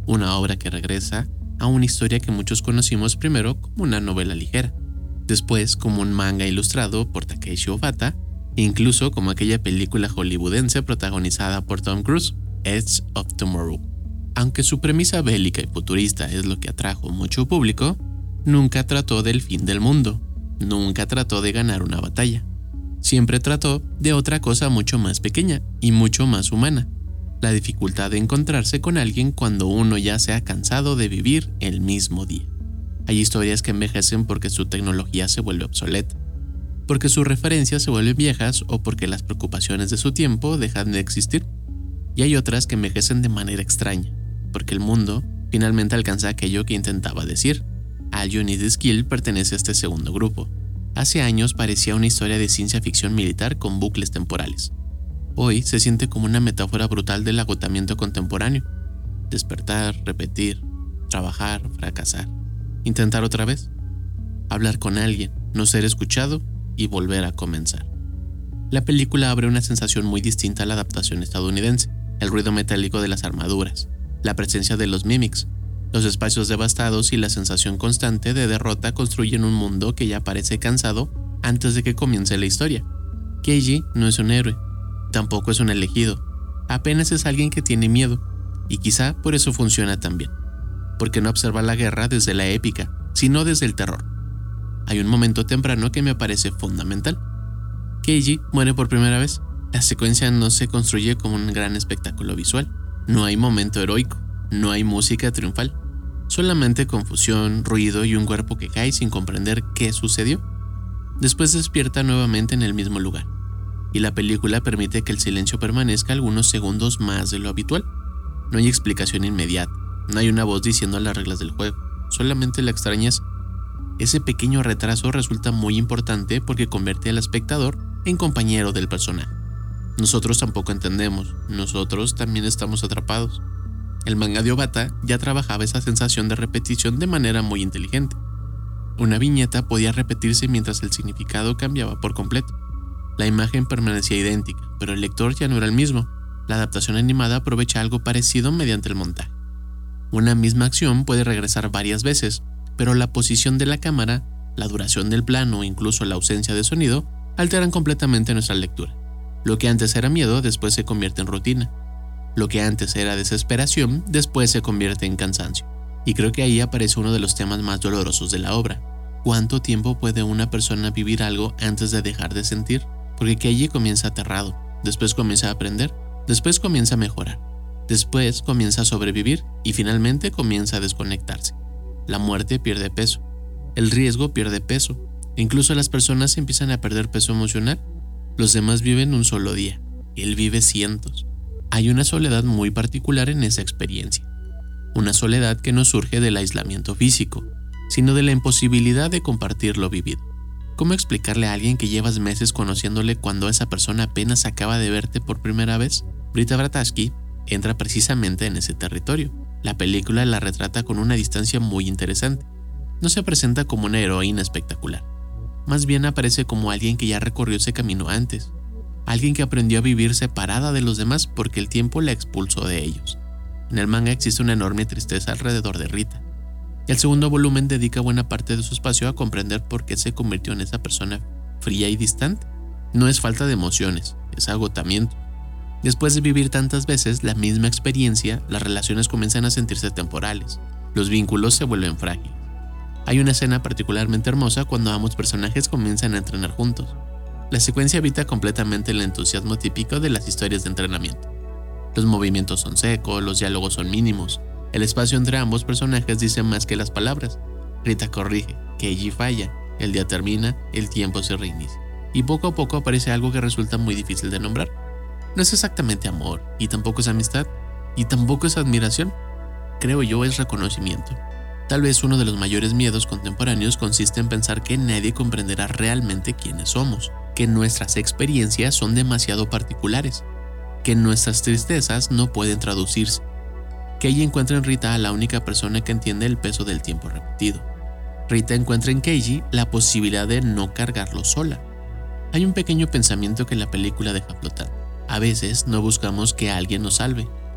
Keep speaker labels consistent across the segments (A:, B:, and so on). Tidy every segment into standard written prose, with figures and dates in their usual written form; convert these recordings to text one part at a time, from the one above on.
A: una obra que regresa a una historia que muchos conocimos primero como una novela ligera, después como un manga ilustrado por Takeshi Obata, e incluso como aquella película hollywoodense protagonizada por Tom Cruise, Edge of Tomorrow. Aunque su premisa bélica y futurista es lo que atrajo mucho público, nunca trató del fin del mundo, nunca trató de ganar una batalla. Siempre trató de otra cosa mucho más pequeña y mucho más humana, la dificultad de encontrarse con alguien cuando uno ya se ha cansado de vivir el mismo día. Hay historias que envejecen porque su tecnología se vuelve obsoleta, porque sus referencias se vuelven viejas o porque las preocupaciones de su tiempo dejan de existir. Y hay otras que envejecen de manera extraña, porque el mundo finalmente alcanza aquello que intentaba decir. All You Need Is Kill pertenece a este segundo grupo. Hace años parecía una historia de ciencia ficción militar con bucles temporales. Hoy se siente como una metáfora brutal del agotamiento contemporáneo. Despertar, repetir, trabajar, fracasar, intentar otra vez, hablar con alguien, no ser escuchado y volver a comenzar. La película abre una sensación muy distinta a la adaptación estadounidense: el ruido metálico de las armaduras, la presencia de los mimics, los espacios devastados y la sensación constante de derrota construyen un mundo que ya parece cansado antes de que comience la historia. Keiji no es un héroe, tampoco es un elegido, apenas es alguien que tiene miedo, y quizá por eso funciona tan bien, porque no observa la guerra desde la épica, sino desde el terror. Hay un momento temprano que me parece fundamental. Keiji muere por primera vez. La secuencia no se construye como un gran espectáculo visual, no hay momento heroico, no hay música triunfal, solamente confusión, ruido y un cuerpo que cae sin comprender qué sucedió. Después despierta nuevamente en el mismo lugar, y la película permite que el silencio permanezca algunos segundos más de lo habitual. No hay explicación inmediata, no hay una voz diciendo las reglas del juego, solamente la extrañeza. Ese pequeño retraso resulta muy importante porque convierte al espectador en compañero del personaje. Nosotros tampoco entendemos, nosotros también estamos atrapados. El manga de Obata ya trabajaba esa sensación de repetición de manera muy inteligente. Una viñeta podía repetirse mientras el significado cambiaba por completo. La imagen permanecía idéntica, pero el lector ya no era el mismo. La adaptación animada aprovecha algo parecido mediante el montaje. Una misma acción puede regresar varias veces, pero la posición de la cámara, la duración del plano o incluso la ausencia de sonido alteran completamente nuestra lectura. Lo que antes era miedo después se convierte en rutina. Lo que antes era desesperación después se convierte en cansancio. Y creo que ahí aparece uno de los temas más dolorosos de la obra. ¿Cuánto tiempo puede una persona vivir algo antes de dejar de sentir? Porque Keiji comienza aterrado, después comienza a aprender, después comienza a mejorar, después comienza a sobrevivir y finalmente comienza a desconectarse. La muerte pierde peso, el riesgo pierde peso, incluso las personas empiezan a perder peso emocional. Los demás viven un solo día, él vive cientos. Hay una soledad muy particular en esa experiencia, una soledad que no surge del aislamiento físico, sino de la imposibilidad de compartir lo vivido. ¿Cómo explicarle a alguien que llevas meses conociéndole cuando esa persona apenas acaba de verte por primera vez? Britta Bratashki entra precisamente en ese territorio. La película la retrata con una distancia muy interesante. No se presenta como una heroína espectacular. Más bien aparece como alguien que ya recorrió ese camino antes. Alguien que aprendió a vivir separada de los demás porque el tiempo la expulsó de ellos. En el manga existe una enorme tristeza alrededor de Rita. Y el segundo volumen dedica buena parte de su espacio a comprender por qué se convirtió en esa persona fría y distante. No es falta de emociones, es agotamiento. Después de vivir tantas veces la misma experiencia, las relaciones comienzan a sentirse temporales. Los vínculos se vuelven frágiles. Hay una escena particularmente hermosa cuando ambos personajes comienzan a entrenar juntos. La secuencia evita completamente el entusiasmo típico de las historias de entrenamiento. Los movimientos son secos, los diálogos son mínimos. El espacio entre ambos personajes dice más que las palabras. Rita corrige, Keiji falla, el día termina, el tiempo se reinicia. Y poco a poco aparece algo que resulta muy difícil de nombrar. No es exactamente amor, y tampoco es amistad, y tampoco es admiración. Creo yo es reconocimiento. Tal vez uno de los mayores miedos contemporáneos consiste en pensar que nadie comprenderá realmente quiénes somos, que nuestras experiencias son demasiado particulares, que nuestras tristezas no pueden traducirse. Que ella encuentra en Rita a la única persona que entiende el peso del tiempo repetido. Rita encuentra en Keiji la posibilidad de no cargarlo sola. Hay un pequeño pensamiento que la película deja flotar. A veces no buscamos que alguien nos salve,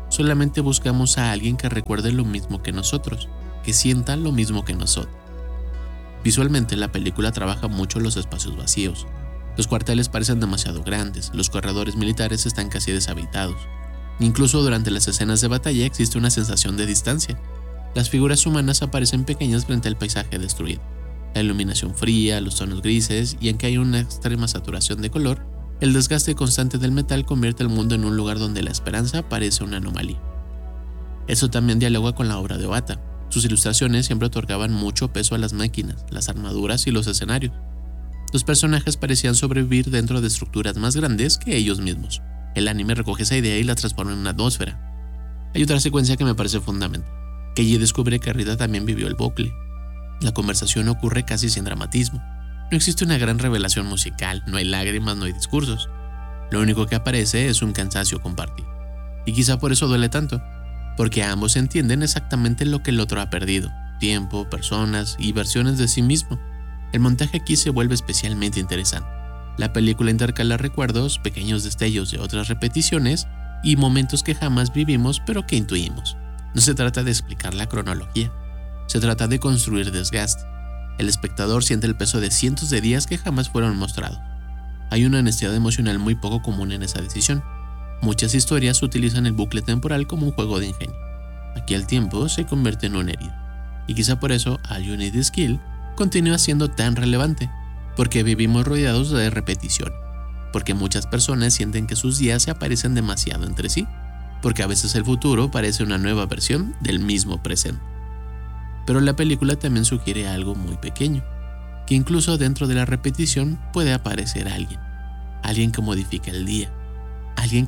A: solamente buscamos a alguien que recuerde lo mismo que nosotros, que sienta lo mismo que nosotros. Visualmente, la película trabaja mucho los espacios vacíos. Los cuarteles parecen demasiado grandes, los corredores militares están casi deshabitados. Incluso durante las escenas de batalla existe una sensación de distancia. Las figuras humanas aparecen pequeñas frente al paisaje destruido. La iluminación fría, los tonos grises y aunque hay una extrema saturación de color, el desgaste constante del metal convierte el mundo en un lugar donde la esperanza parece una anomalía. Eso también dialoga con la obra de Obata. Sus ilustraciones siempre otorgaban mucho peso a las máquinas, las armaduras y los escenarios. Los personajes parecían sobrevivir dentro de estructuras más grandes que ellos mismos. El anime recoge esa idea y la transforma en una atmósfera. Hay otra secuencia que me parece fundamental. Keiji descubre que Rita también vivió el bucle. La conversación ocurre casi sin dramatismo. No existe una gran revelación musical, no hay lágrimas, no hay discursos. Lo único que aparece es un cansancio compartido. Y quizá por eso duele tanto, porque ambos entienden exactamente lo que el otro ha perdido: tiempo, personas y versiones de sí mismo. El montaje aquí se vuelve especialmente interesante. La película intercala recuerdos, pequeños destellos de otras repeticiones y momentos que jamás vivimos pero que intuimos. No se trata de explicar la cronología, se trata de construir desgaste. El espectador siente el peso de cientos de días que jamás fueron mostrados. Hay una honestidad emocional muy poco común en esa decisión. Muchas historias utilizan el bucle temporal como un juego de ingenio. Aquí el tiempo se convierte en una herida. Y quizá por eso All You Need Is Kill continúa siendo tan relevante, porque vivimos rodeados de repetición, porque muchas personas sienten que sus días se aparecen demasiado entre sí, porque a veces el futuro parece una nueva versión del mismo presente. Pero la película también sugiere algo muy pequeño, que incluso dentro de la repetición puede aparecer alguien que modifica el día, alguien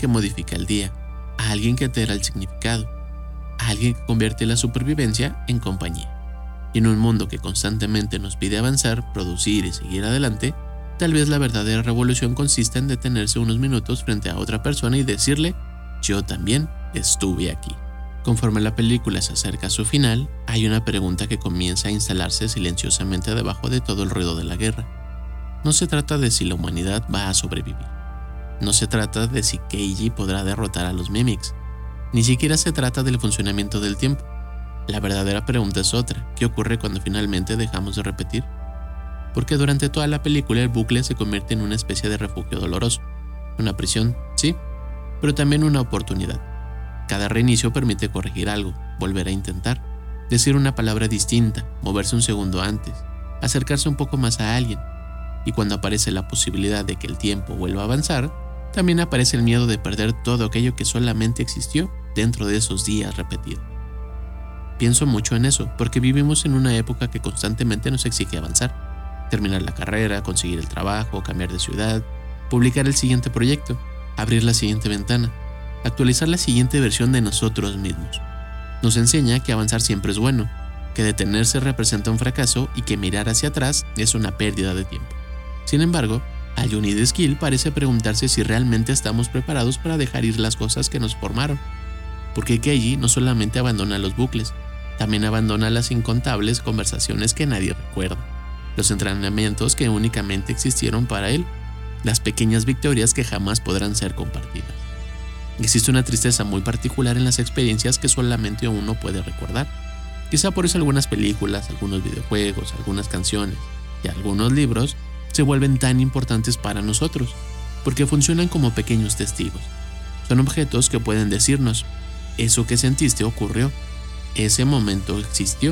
A: que altera el significado, alguien que convierte la supervivencia en compañía. Y en un mundo que constantemente nos pide avanzar, producir y seguir adelante, tal vez la verdadera revolución consiste en detenerse unos minutos frente a otra persona y decirle: yo también estuve aquí. Conforme la película se acerca a su final, hay una pregunta que comienza a instalarse silenciosamente debajo de todo el ruido de la guerra. No se trata de si la humanidad va a sobrevivir. No se trata de si Keiji podrá derrotar a los Mimics. Ni siquiera se trata del funcionamiento del tiempo. La verdadera pregunta es otra: ¿qué ocurre cuando finalmente dejamos de repetir? Porque durante toda la película el bucle se convierte en una especie de refugio doloroso. Una prisión, sí, pero también una oportunidad. Cada reinicio permite corregir algo, volver a intentar, decir una palabra distinta, moverse un segundo antes, acercarse un poco más a alguien. Y cuando aparece la posibilidad de que el tiempo vuelva a avanzar, también aparece el miedo de perder todo aquello que solamente existió dentro de esos días repetidos. Pienso mucho en eso, porque vivimos en una época que constantemente nos exige avanzar. Terminar la carrera, conseguir el trabajo, cambiar de ciudad, publicar el siguiente proyecto, abrir la siguiente ventana, actualizar la siguiente versión de nosotros mismos. Nos enseña que avanzar siempre es bueno, que detenerse representa un fracaso y que mirar hacia atrás es una pérdida de tiempo. Sin embargo, All You Need Is Kill parece preguntarse si realmente estamos preparados para dejar ir las cosas que nos formaron. Porque Keiji no solamente abandona los bucles, también abandona las incontables conversaciones que nadie recuerda, los entrenamientos que únicamente existieron para él, las pequeñas victorias que jamás podrán ser compartidas. Existe una tristeza muy particular en las experiencias que solamente uno puede recordar. Quizá por eso algunas películas, algunos videojuegos, algunas canciones y algunos libros se vuelven tan importantes para nosotros, porque funcionan como pequeños testigos. Son objetos que pueden decirnos: eso que sentiste ocurrió, ese momento existió,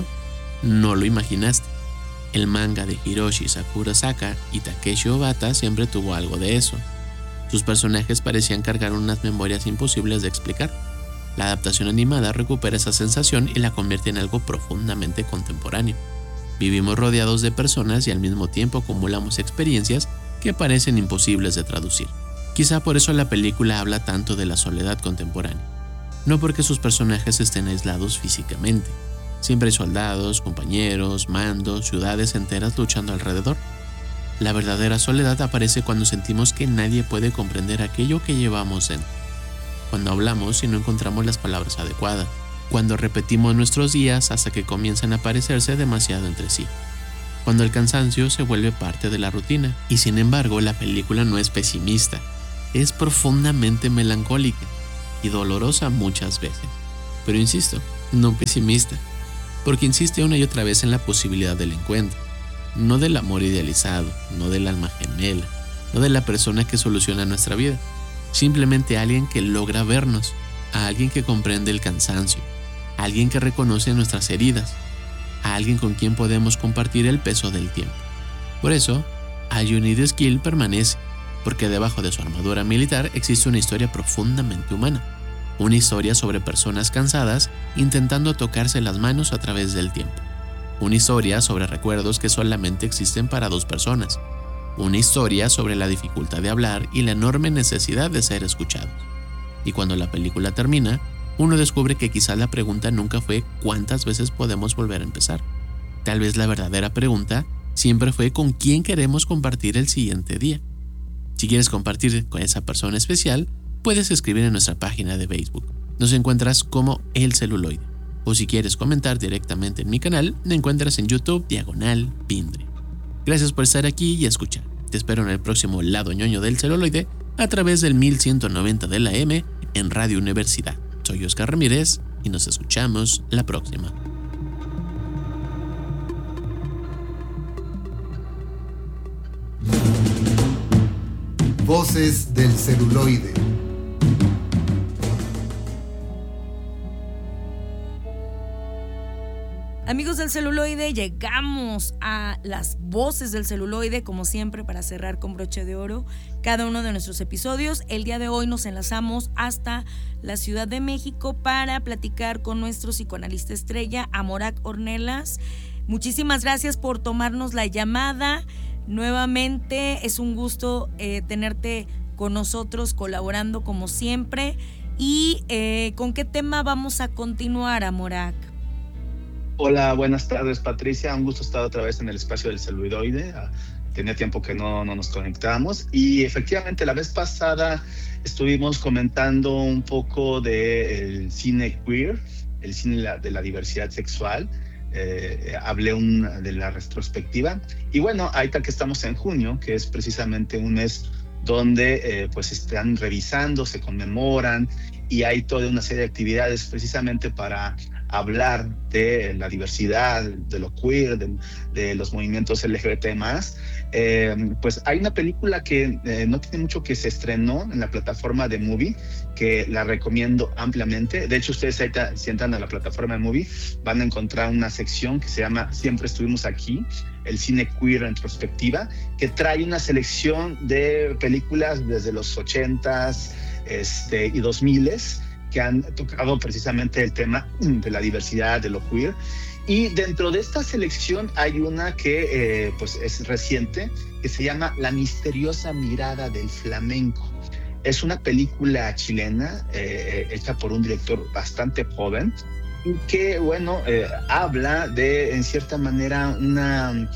A: no lo imaginaste. El manga de Hiroshi Sakurasaka y Takeshi Obata siempre tuvo algo de eso. Sus personajes parecían cargar unas memorias imposibles de explicar. La adaptación animada recupera esa sensación y la convierte en algo profundamente contemporáneo. Vivimos rodeados de personas y al mismo tiempo acumulamos experiencias que parecen imposibles de traducir. Quizá por eso la película habla tanto de la soledad contemporánea. No porque sus personajes estén aislados físicamente. Siempre hay soldados, compañeros, mandos, ciudades enteras luchando alrededor. La verdadera soledad aparece cuando sentimos que nadie puede comprender aquello que llevamos dentro. Cuando hablamos y no encontramos las palabras adecuadas. Cuando repetimos nuestros días hasta que comienzan a parecerse demasiado entre sí. Cuando el cansancio se vuelve parte de la rutina. Y sin embargo, la película no es pesimista. Es profundamente melancólica. y dolorosa muchas veces. Pero insisto, no pesimista, porque insiste una y otra vez en la posibilidad del encuentro, no del amor idealizado, no del alma gemela, no de la persona que soluciona nuestra vida, simplemente alguien que logra vernos, a alguien que comprende el cansancio, a alguien que reconoce nuestras heridas, a alguien con quien podemos compartir el peso del tiempo. Por eso, Ayunid Skill permanece, porque debajo de su armadura militar existe una historia profundamente humana, una historia sobre personas cansadas intentando tocarse las manos a través del tiempo, una historia sobre recuerdos que solamente existen para dos personas, una historia sobre la dificultad de hablar y la enorme necesidad de ser escuchados. Y cuando la película termina, uno descubre que quizás la pregunta nunca fue ¿cuántas veces podemos volver a empezar? Tal vez la verdadera pregunta siempre fue ¿con quién queremos compartir el siguiente día? Si quieres compartir con esa persona especial, puedes escribir en nuestra página de Facebook. Nos encuentras como El Celuloide. O si quieres comentar directamente en mi canal, me encuentras en YouTube /Pindre. Gracias por estar aquí y escuchar. Te espero en el próximo lado ñoño del celuloide a través del 1190 de la M en Radio Universidad. Soy Oscar Ramírez y nos escuchamos la próxima.
B: Voces del celuloide.
C: Amigos del celuloide, llegamos a las voces del celuloide, como siempre, para cerrar con broche de oro cada uno de nuestros episodios. El día de hoy nos enlazamos hasta la Ciudad de México para platicar con nuestro psicoanalista estrella, Amorak Ornelas. Muchísimas gracias por tomarnos la llamada. Nuevamente es un gusto tenerte con nosotros colaborando como siempre. ¿Y con qué tema vamos a continuar, Amorak?
D: Hola, buenas tardes, Patricia. Un gusto estar otra vez en el espacio del celuloide. Tenía tiempo que no nos conectábamos. Y efectivamente, la vez pasada estuvimos comentando un poco del cine queer, el cine de la diversidad sexual. Hablé de la retrospectiva. Y bueno, ahorita que estamos en junio, que es precisamente un mes donde pues están revisando, se conmemoran y hay toda una serie de actividades precisamente para hablar de la diversidad, de lo queer, de los movimientos LGBT+. Pues hay una película que no tiene mucho que se estrenó en la plataforma de Movie, que la recomiendo ampliamente. De hecho, ustedes ahorita, si entran a la plataforma de Movie, van a encontrar una sección que se llama Siempre Estuvimos Aquí, el cine queer retrospectiva, que trae una selección de películas desde los 80s y 2000s, que han tocado precisamente el tema de la diversidad, de lo queer. Y dentro de esta selección hay una que pues es reciente, que se llama La misteriosa mirada del flamenco. Es una película chilena hecha por un director bastante joven y que, bueno, habla de, en cierta manera, una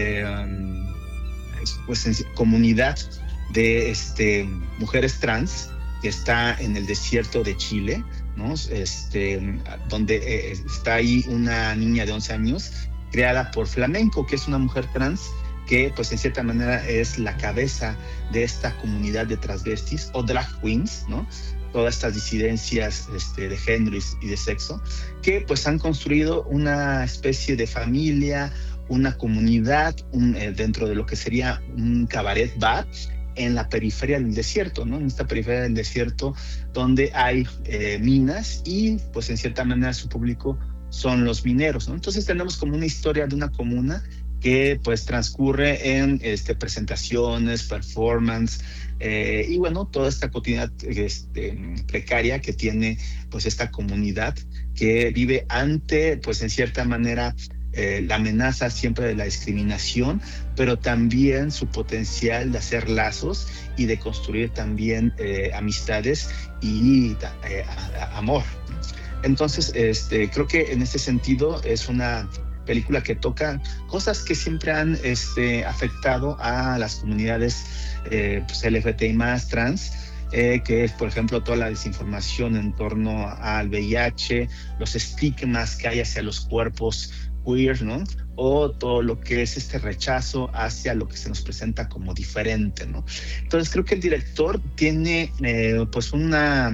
D: pues, comunidad de mujeres trans que está en el desierto de Chile, ¿no? Donde está ahí una niña de 11 años creada por Flamenco, que es una mujer trans que, pues, en cierta manera es la cabeza de esta comunidad de transvestis o drag queens, ¿no? Todas estas disidencias de género y de sexo, que pues han construido una especie de familia, una comunidad dentro de lo que sería un cabaret bar en la periferia del desierto, ¿no? En esta periferia del desierto donde hay minas y pues en cierta manera su público son los mineros, ¿no? Entonces tenemos como una historia de una comuna que pues transcurre en presentaciones, performance y bueno, toda esta cotidianidad precaria que tiene pues esta comunidad que vive ante pues en cierta manera la amenaza siempre de la discriminación, pero también su potencial de hacer lazos y de construir también amistades y amor. Entonces, creo que en ese sentido es una película que toca cosas que siempre han afectado a las comunidades pues LGBTI más trans, que es, por ejemplo, toda la desinformación en torno al VIH, los estigmas que hay hacia los cuerpos queer, ¿no? O todo lo que es este rechazo hacia lo que se nos presenta como diferente, ¿no? Entonces creo que el director tiene pues una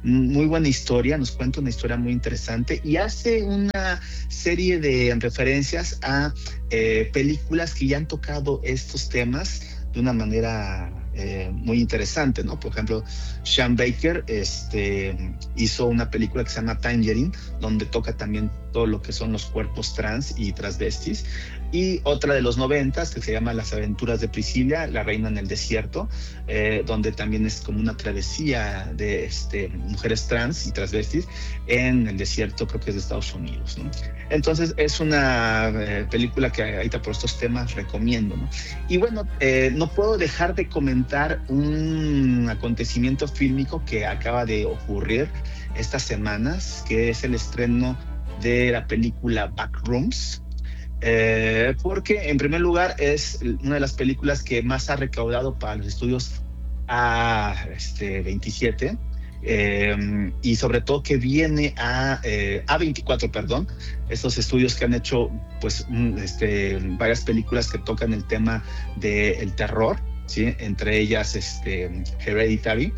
D: muy buena historia, nos cuenta una historia muy interesante y hace una serie de referencias a películas que ya han tocado estos temas de una manera muy interesante, ¿no? Por ejemplo, Sean Baker hizo una película que se llama Tangerine, donde toca también todo lo que son los cuerpos trans y transvestis. Y otra de los 90s que se llama Las aventuras de Priscilla, la reina en el desierto, donde también es como una travesía de mujeres trans y transvestis en el desierto, creo que es de Estados Unidos, ¿no? Entonces es una película que ahorita por estos temas recomiendo, ¿no? Y bueno, no puedo dejar de comentar un acontecimiento fílmico que acaba de ocurrir estas semanas, que es el estreno de la película Backrooms. Porque en primer lugar es una de las películas que más ha recaudado para los estudios A27, y sobre todo que viene a A24, perdón, estos estudios que han hecho pues varias películas que tocan el tema del terror, ¿sí? Entre ellas Hereditary,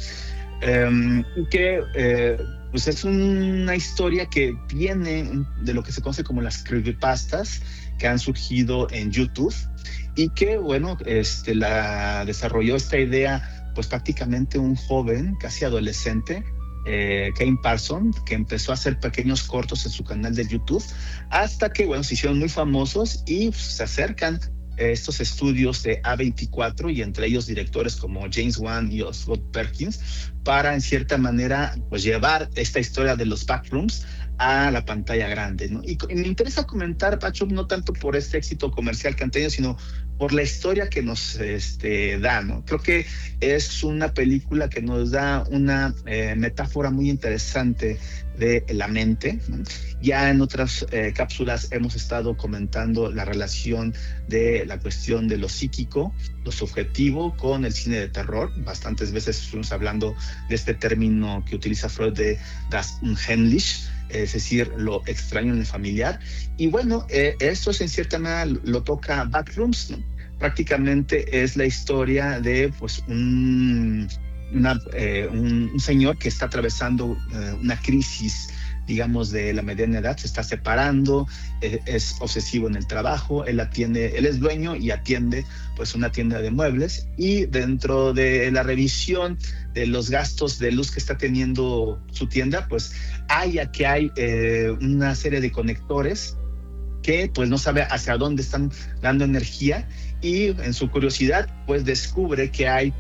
D: que pues es una historia que viene de lo que se conoce como las creepypastas que han surgido en YouTube y que, bueno, la desarrolló esta idea pues prácticamente un joven, casi adolescente, Kane Parson, que empezó a hacer pequeños cortos en su canal de YouTube hasta que, bueno, se hicieron muy famosos y pues, se acercan estos estudios de A24 y entre ellos directores como James Wan y Oswald Perkins para en cierta manera pues llevar esta historia de los Backrooms a la pantalla grande, ¿no? Y me interesa comentar Backrooms no tanto por este éxito comercial que han tenido, sino por la historia que nos da, ¿no? Creo que es una película que nos da una metáfora muy interesante de la mente, ¿no? Ya en otras cápsulas hemos estado comentando la relación de la cuestión de lo psíquico, lo subjetivo con el cine de terror. Bastantes veces estuvimos hablando de este término que utiliza Freud de das Unheimliche, es decir, lo extraño en el familiar. Y bueno, esto es en cierta manera lo toca Backrooms, ¿no? Prácticamente es la historia de pues un señor que está atravesando una crisis, digamos, de la mediana edad, se está separando, es obsesivo en el trabajo, él es dueño y atiende pues una tienda de muebles, y dentro de la revisión de los gastos de luz que está teniendo su tienda, pues hay una serie de conectores que pues no sabe hacia dónde están dando energía, y en su curiosidad pues descubre que hay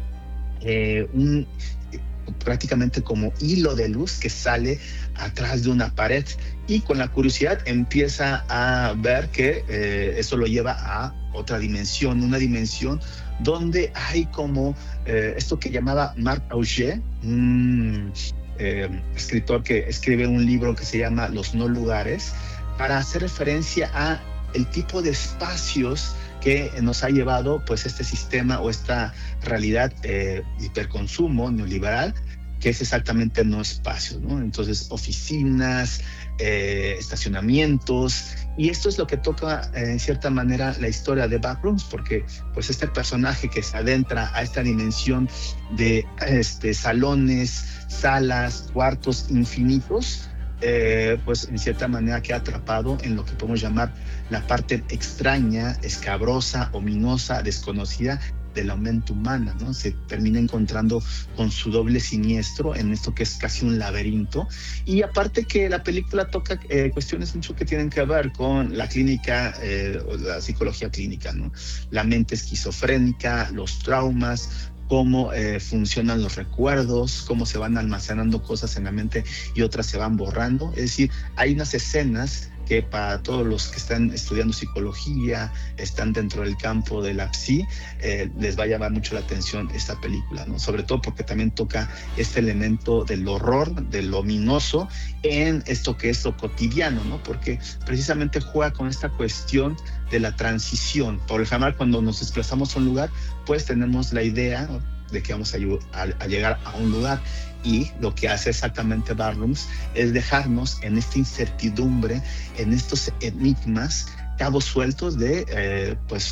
D: prácticamente como hilo de luz que sale atrás de una pared, y con la curiosidad empieza a ver que eso lo lleva a otra dimensión, una dimensión donde hay como esto que llamaba Marc Augé, un escritor que escribe un libro que se llama Los no lugares, para hacer referencia a el tipo de espacios que nos ha llevado pues este sistema o esta realidad hiperconsumo neoliberal, que es exactamente no espacios, ¿no? Entonces, oficinas, estacionamientos, y esto es lo que toca en cierta manera la historia de Backrooms, porque pues este personaje que se adentra a esta dimensión de salones, salas, cuartos infinitos, pues en cierta manera queda atrapado en lo que podemos llamar la parte extraña, escabrosa, ominosa, desconocida de la mente humana, ¿no? Se termina encontrando con su doble siniestro en esto que es casi un laberinto. Y aparte que la película toca cuestiones mucho que tienen que ver con la clínica, o la psicología clínica, ¿no? La mente esquizofrénica, los traumas, cómo funcionan los recuerdos, cómo se van almacenando cosas en la mente y otras se van borrando. Es decir, hay unas escenas que para todos los que están estudiando psicología, están dentro del campo de la psi, les va a llamar mucho la atención esta película, ¿no? Sobre todo porque también toca este elemento del horror, del ominoso, en esto que es lo cotidiano, ¿no? Porque precisamente juega con esta cuestión de la transición. Por ejemplo, cuando nos desplazamos a un lugar, pues tenemos la idea de que vamos a llegar a un lugar, y lo que hace exactamente Backrooms es dejarnos en esta incertidumbre, en estos enigmas, cabos sueltos de pues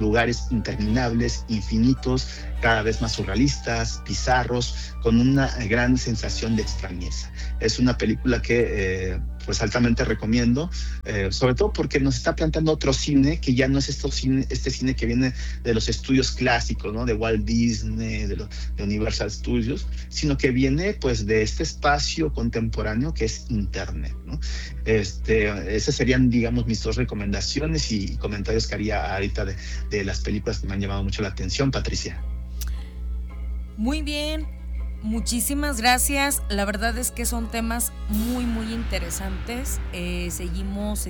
D: lugares interminables, infinitos, cada vez más surrealistas, bizarros, con una gran sensación de extrañeza. Es una película que pues altamente recomiendo, sobre todo porque nos está planteando otro cine que ya no es este cine que viene de los estudios clásicos, ¿no? De Walt Disney, de Universal Studios, sino que viene pues de este espacio contemporáneo que es Internet, ¿no? Esas serían, digamos, mis 2 recomendaciones y comentarios que haría ahorita de las películas que me han llamado mucho la atención, Patricia.
C: Muy bien, muchísimas gracias. La verdad es que son temas muy, muy interesantes. Seguimos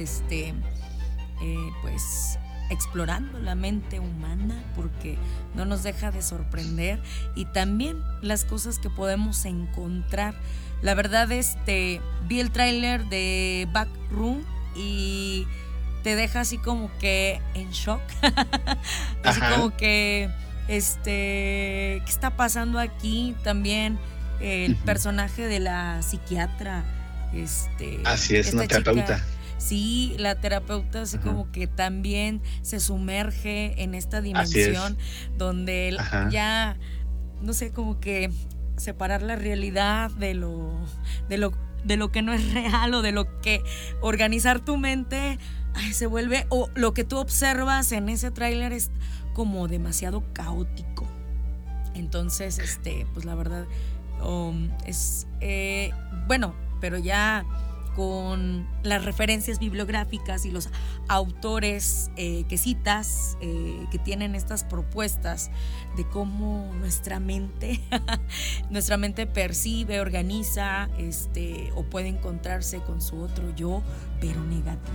C: pues explorando la mente humana, porque no nos deja de sorprender, y también las cosas que podemos encontrar. La verdad, vi el tráiler de Backroom y te deja así como que en shock. Así como que ¿qué está pasando aquí? También el personaje de la psiquiatra,
D: así es, una terapeuta.
C: Chica, sí, la terapeuta así como que también se sumerge en esta dimensión donde ya, no sé, como que separar la realidad de lo que no es real, o de lo que organizar tu mente se vuelve, o lo que tú observas en ese tráiler es como demasiado caótico. Entonces, pues la verdad es bueno, pero ya con las referencias bibliográficas y los autores que citas, que tienen estas propuestas de cómo nuestra mente percibe, organiza, o puede encontrarse con su otro yo, pero negativo.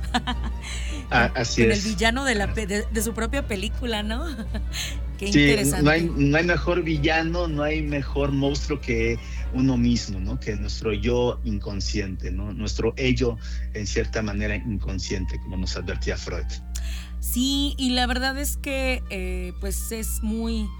D: Así
C: con
D: es.
C: El villano de su propia película, ¿no? Qué
D: interesante.
C: interesante.
D: No hay mejor villano, no hay mejor monstruo que uno mismo, ¿no? Que nuestro yo inconsciente, ¿no? Nuestro ello, en cierta manera, inconsciente, como nos advertía Freud. Sí, y la verdad es que pues es muy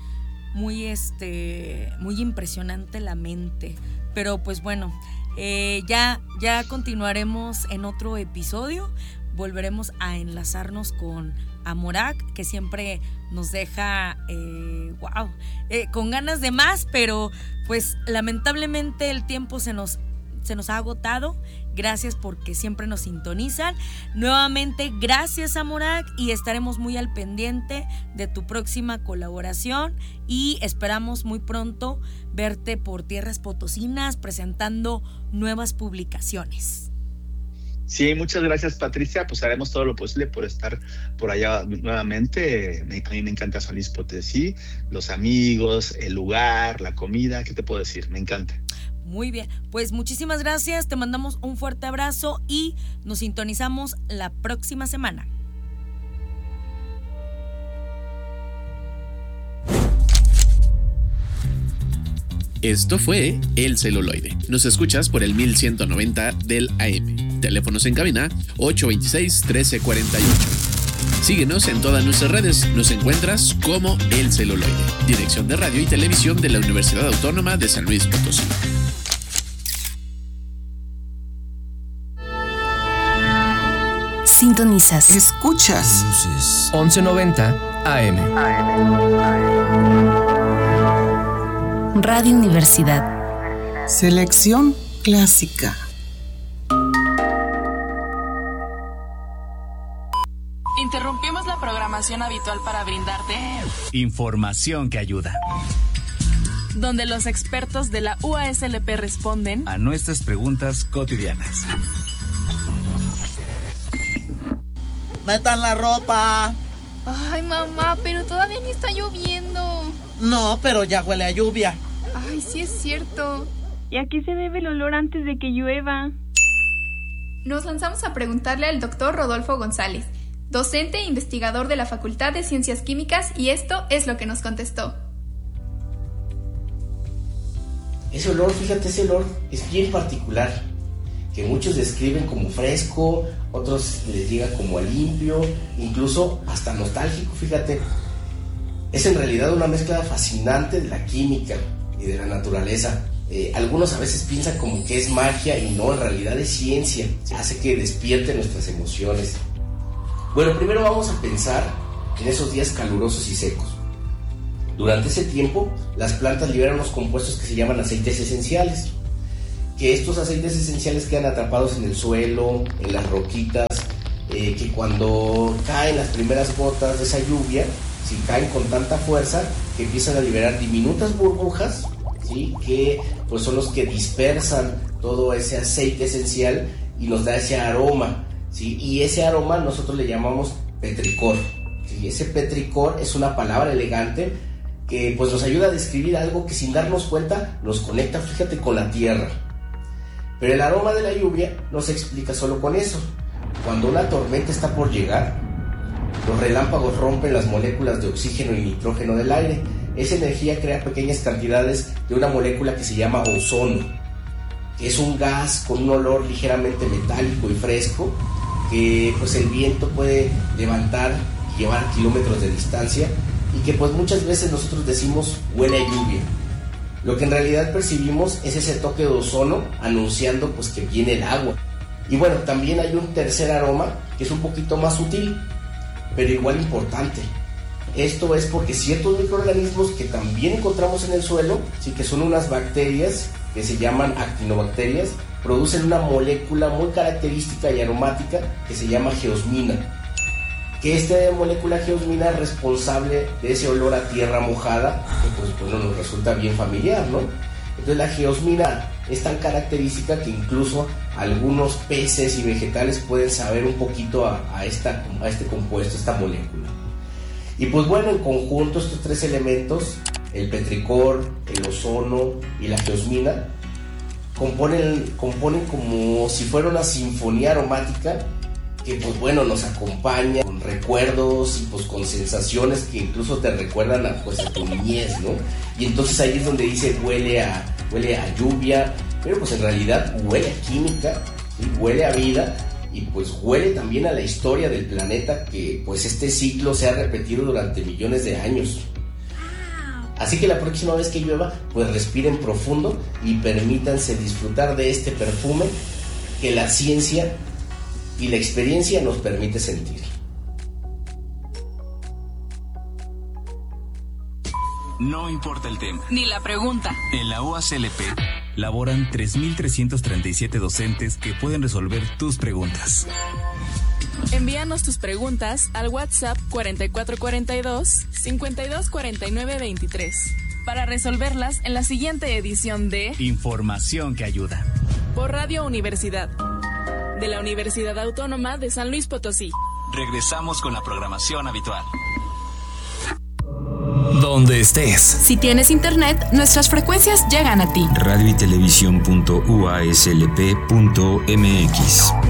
D: impresionante la mente. Pero pues bueno, ya continuaremos en otro episodio. Volveremos a enlazarnos con Amorak, que siempre nos deja con ganas de más, pero pues lamentablemente el tiempo se nos ha agotado. Gracias porque siempre nos sintonizan. Nuevamente, gracias, Amorak, y estaremos muy al pendiente de tu próxima colaboración y esperamos muy pronto verte por tierras potosinas presentando nuevas publicaciones. Sí, muchas gracias, Patricia. Pues haremos todo lo posible por estar por allá nuevamente. A mí me encanta San Luis Potosí, los amigos, el lugar, la comida. ¿Qué te puedo decir? Me encanta.
C: Muy bien, pues muchísimas gracias. Te mandamos un fuerte abrazo y nos sintonizamos la próxima semana.
A: Esto fue El Celuloide. Nos escuchas por el 1190 del AM. Teléfonos en cabina 826-1348. Síguenos en todas nuestras redes. Nos encuentras como El Celuloide. Dirección de Radio y Televisión de la Universidad Autónoma de San Luis Potosí.
B: Sintonizas.
E: Escuchas.
F: 1190 AM.
B: Radio Universidad.
E: Selección clásica.
G: Interrumpimos la programación habitual para brindarte
H: información que ayuda,
G: donde los expertos de la UASLP responden
H: a nuestras preguntas cotidianas.
I: ¡Metan la ropa!
J: Ay, mamá, pero todavía ni está lloviendo.
I: No, pero ya huele a lluvia.
J: Ay, sí es cierto.
K: ¿Y a qué se debe el olor antes de que llueva?
J: Nos lanzamos a preguntarle al doctor Rodolfo González, docente e investigador de la Facultad de Ciencias Químicas, y esto es lo que nos contestó.
L: Ese olor, fíjate, ese olor es bien particular, que muchos describen como fresco, otros les llega como a limpio, incluso hasta nostálgico, fíjate. Es en realidad una mezcla fascinante de la química y de la naturaleza. Algunos a veces piensan como que es magia y no, en realidad es ciencia. Hace que despierte nuestras emociones. Bueno, primero vamos a pensar en esos días calurosos y secos. Durante ese tiempo, las plantas liberan unos compuestos que se llaman aceites esenciales, que estos aceites esenciales quedan atrapados en el suelo, en las roquitas, que cuando caen las primeras gotas de esa lluvia, si caen con tanta fuerza, que empiezan a liberar diminutas burbujas, ¿sí? Que pues son los que dispersan todo ese aceite esencial y nos da ese aroma, ¿sí? Y ese aroma nosotros le llamamos petricor, ¿sí? Ese petricor es una palabra elegante que pues nos ayuda a describir algo que sin darnos cuenta nos conecta, fíjate, con la tierra. Pero el aroma de la lluvia no se explica solo con eso. Cuando una tormenta está por llegar, los relámpagos rompen las moléculas de oxígeno y nitrógeno del aire. Esa energía crea pequeñas cantidades de una molécula que se llama ozono, que es un gas con un olor ligeramente metálico y fresco, que pues el viento puede levantar y llevar a kilómetros de distancia, y que pues muchas veces nosotros decimos huele a lluvia. Lo que en realidad percibimos es ese toque de ozono anunciando pues que viene el agua. Y bueno, también hay un tercer aroma que es un poquito más sutil, pero igual importante. Esto es porque ciertos microorganismos que también encontramos en el suelo, sí, que son unas bacterias que se llaman actinobacterias, producen una molécula muy característica y aromática que se llama geosmina. Que esta molécula geosmina es responsable de ese olor a tierra mojada, que pues bueno, nos resulta bien familiar, ¿no? Entonces la geosmina es tan característica que incluso algunos peces y vegetales pueden saber un poquito a este compuesto, esta molécula. Y pues bueno, en conjunto estos tres elementos, el petricor, el ozono y la geosmina, componen como si fuera una sinfonía aromática que pues bueno, nos acompaña con recuerdos y pues con sensaciones que incluso te recuerdan a tu niñez, ¿no? Y entonces ahí es donde dice huele a lluvia, pero pues en realidad huele a química, ¿sí? Huele a vida, y pues huele también a la historia del planeta, que pues este ciclo se ha repetido durante millones de años. Así que la próxima vez que llueva, pues respiren profundo y permítanse disfrutar de este perfume que la ciencia y la experiencia nos permite sentir.
H: No importa el tema,
G: ni la pregunta.
H: En la UASLP laboran 3.337 docentes que pueden resolver tus preguntas.
G: Envíanos tus preguntas al WhatsApp 4442-524923 para resolverlas en la siguiente edición de
H: Información que ayuda.
G: Por Radio Universidad, de la Universidad Autónoma de San Luis Potosí.
H: Regresamos con la programación habitual.
F: Donde estés.
B: Si tienes internet, nuestras frecuencias llegan a ti.
M: Radio y televisión.uaslp.mx